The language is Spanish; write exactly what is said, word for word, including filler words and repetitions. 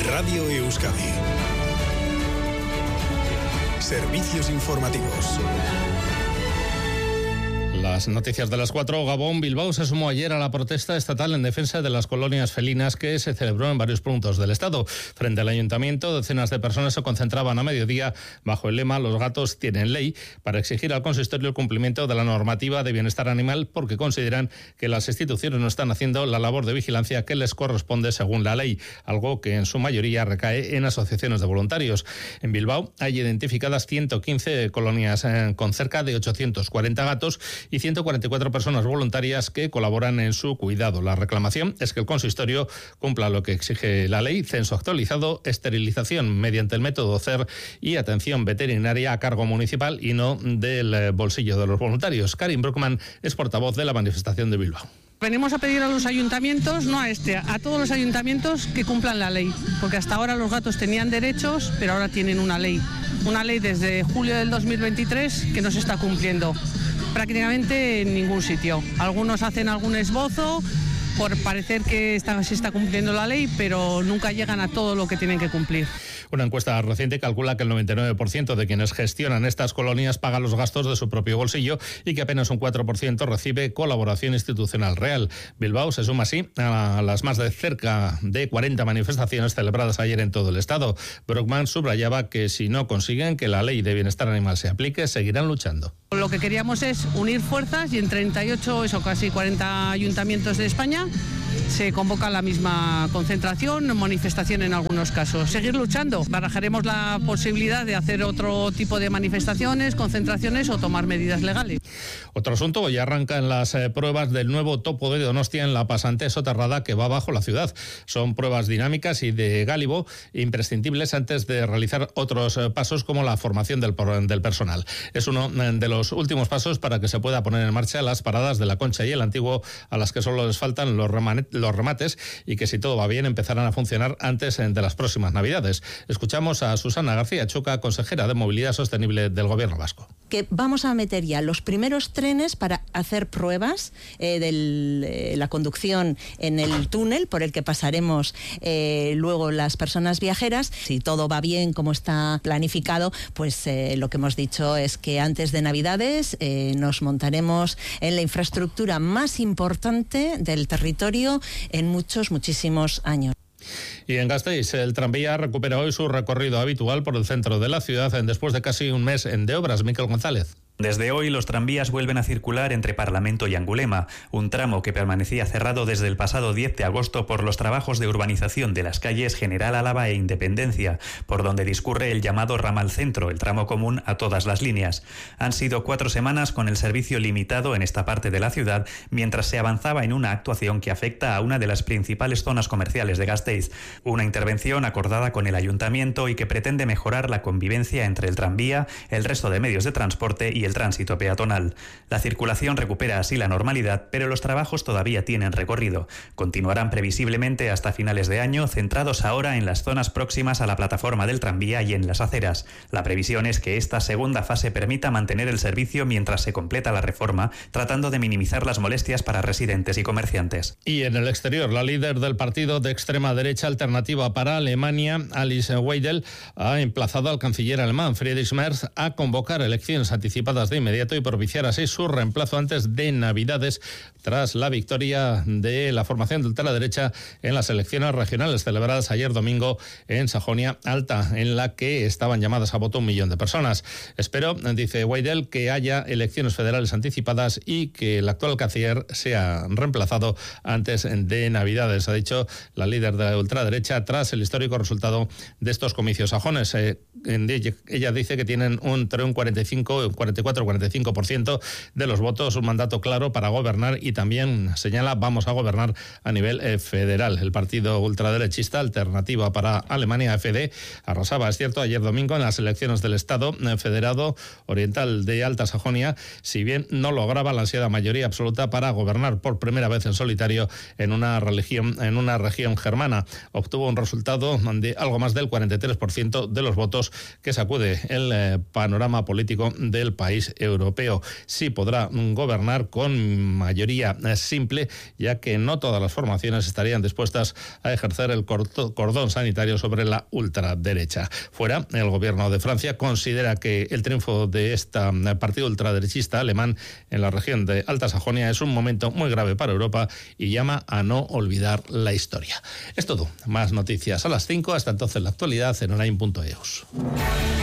Radio Euskadi. Servicios informativos. Las noticias de las cuatro. Gabón. Bilbao se sumó ayer a la protesta estatal en defensa de las colonias felinas que se celebró en varios puntos del estado. Frente al ayuntamiento, decenas de personas se concentraban a mediodía bajo el lema "Los gatos tienen ley", para exigir al consistorio el cumplimiento de la normativa de bienestar animal, porque consideran que las instituciones no están haciendo la labor de vigilancia que les corresponde según la ley, algo que en su mayoría recae en asociaciones de voluntarios. En Bilbao hay identificadas ciento quince colonias eh, con cerca de ochocientos cuarenta gatos y ciento cuarenta y cuatro personas voluntarias que colaboran en su cuidado. La reclamación es que el consistorio cumpla lo que exige la ley: censo actualizado, esterilización mediante el método C E R y atención veterinaria a cargo municipal y no del bolsillo de los voluntarios. Karin Bruckmann es portavoz de la manifestación de Bilbao. Venimos a pedir a los ayuntamientos, no a este, a todos los ayuntamientos que cumplan la ley, porque hasta ahora los gatos tenían derechos, pero ahora tienen una ley. Una ley desde julio del dos mil veintitrés que no se está cumpliendo prácticamente en ningún sitio. Algunos hacen algún esbozo por parecer que está, se está cumpliendo la ley, pero nunca llegan a todo lo que tienen que cumplir. Una encuesta reciente calcula que el noventa y nueve por ciento de quienes gestionan estas colonias pagan los gastos de su propio bolsillo y que apenas un cuatro por ciento recibe colaboración institucional real. Bilbao se suma así a las más de cerca de cuarenta manifestaciones celebradas ayer en todo el estado. Brockman subrayaba que si no consiguen que la ley de bienestar animal se aplique, seguirán luchando. Lo que queríamos es unir fuerzas y en treinta y ocho, eso casi cuarenta ayuntamientos de España se convoca la misma concentración, manifestación en algunos casos. Seguir luchando. Barajaremos la posibilidad de hacer otro tipo de manifestaciones, concentraciones o tomar medidas legales. Otro asunto, hoy arrancan las eh, pruebas del nuevo topo de Donostia en la pasante soterrada que va bajo la ciudad. Son pruebas dinámicas y de gálibo imprescindibles antes de realizar otros eh, pasos como la formación del, del personal. Es uno eh, de los últimos pasos para que se pueda poner en marcha las paradas de la Concha y el Antiguo, a las que solo les faltan los, remanet, los remates y que, si todo va bien, empezarán a funcionar antes eh, de las próximas Navidades. Escuchamos a Susana García Chuca, consejera de Movilidad Sostenible del Gobierno vasco. Que vamos a meter ya los primeros trenes para hacer pruebas eh, de eh, la conducción en el túnel por el que pasaremos eh, luego las personas viajeras. Si todo va bien como está planificado, pues eh, lo que hemos dicho es que antes de Navidades eh, nos montaremos en la infraestructura más importante del territorio en muchos, muchísimos años. Y en Gasteiz, el tranvía recupera hoy su recorrido habitual por el centro de la ciudad después de casi un mes de obras. Miquel González. Desde hoy los tranvías vuelven a circular entre Parlamento y Angulema, un tramo que permanecía cerrado desde el pasado diez de agosto por los trabajos de urbanización de las calles General Álava e Independencia, por donde discurre el llamado ramal centro, el tramo común a todas las líneas. Han sido cuatro semanas con el servicio limitado en esta parte de la ciudad, mientras se avanzaba en una actuación que afecta a una de las principales zonas comerciales de Gasteiz. Una intervención acordada con el ayuntamiento y que pretende mejorar la convivencia entre el tranvía, el resto de medios de transporte y el tránsito peatonal. La circulación recupera así la normalidad, pero los trabajos todavía tienen recorrido. Continuarán previsiblemente hasta finales de año, centrados ahora en las zonas próximas a la plataforma del tranvía y en las aceras. La previsión es que esta segunda fase permita mantener el servicio mientras se completa la reforma, tratando de minimizar las molestias para residentes y comerciantes. Y en el exterior, la líder del partido de extrema derecha Alternativa para Alemania, Alice Weidel, ha emplazado al canciller alemán Friedrich Merz a convocar elecciones anticipadas de inmediato y propiciar así su reemplazo antes de Navidades, tras la victoria de la formación de ultraderecha en las elecciones regionales celebradas ayer domingo en Sajonia Alta, en la que estaban llamadas a voto un millón de personas. Espero, dice Weidel, que haya elecciones federales anticipadas y que el actual canciller sea reemplazado antes de Navidades, ha dicho la líder de la ultraderecha tras el histórico resultado de estos comicios sajones. Eh, ella dice que tienen un, entre un cuarenta y cinco, cuarenta y cuatro, cuarenta y cinco por ciento de los votos, un mandato claro para gobernar, y también señala: vamos a gobernar a nivel eh, federal. El partido ultraderechista Alternativa para Alemania, A F D, arrasaba, es cierto, ayer domingo en las elecciones del Estado eh, Federado Oriental de Alta Sajonia, si bien no lograba la ansiada mayoría absoluta para gobernar por primera vez en solitario en una región, en una región germana. Obtuvo un resultado de algo más del cuarenta y tres por ciento de los votos, que sacude el eh, panorama político del país. país europeo. Sí podrá gobernar con mayoría simple, ya que no todas las formaciones estarían dispuestas a ejercer el cordón sanitario sobre la ultraderecha. Fuera, el gobierno de Francia considera que el triunfo de este partido ultraderechista alemán en la región de Alta Sajonia es un momento muy grave para Europa y llama a no olvidar la historia. Es todo. Más noticias a las cinco. Hasta entonces la actualidad en online punto e u.